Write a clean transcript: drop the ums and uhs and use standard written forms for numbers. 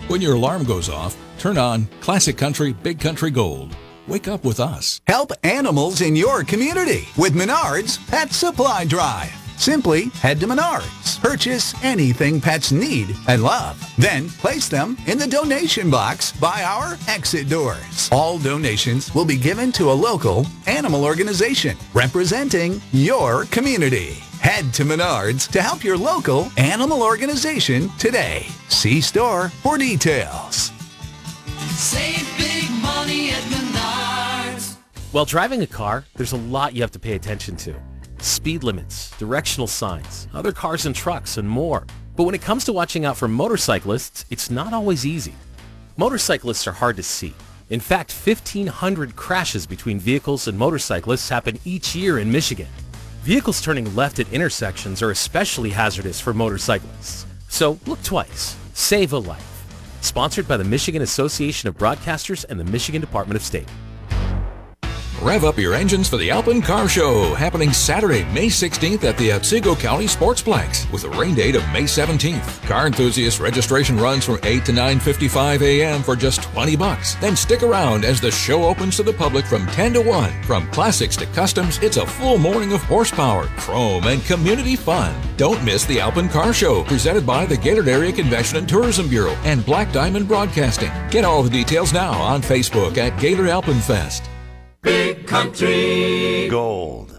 When your alarm goes off, turn on Classic Country Big Country Gold. Wake up with us. Help animals in your community with Menards Pet Supply Drive. Simply head to Menards, purchase anything pets need and love, then place them in the donation box by our exit doors. All donations will be given to a local animal organization representing your community. Head to Menards to help your local animal organization today. See store for details. Save big money at Menards. While driving a car, there's a lot you have to pay attention to. Speed limits, directional signs, other cars and trucks, and more. But when it comes to watching out for motorcyclists, it's not always easy. Motorcyclists are hard to see. In fact, 1,500 crashes between vehicles and motorcyclists happen each year in Michigan. Vehicles turning left at intersections are especially hazardous for motorcyclists. So look twice. Save a life. Sponsored by the Michigan Association of Broadcasters and the Michigan Department of State. Rev up your engines for the Alpine Car Show, happening Saturday, May 16th at the Otsego County Sportsplex with a rain date of May 17th. Car enthusiast registration runs from 8 to 9:55 a.m. for just $20. Then stick around as the show opens to the public from 10 to 1. From classics to customs, it's a full morning of horsepower, chrome, and community fun. Don't miss the Alpine Car Show, presented by the Gaylord Area Convention and Tourism Bureau and Black Diamond Broadcasting. Get all the details now on Facebook at Gaylord Alpine Fest. Big Country Gold.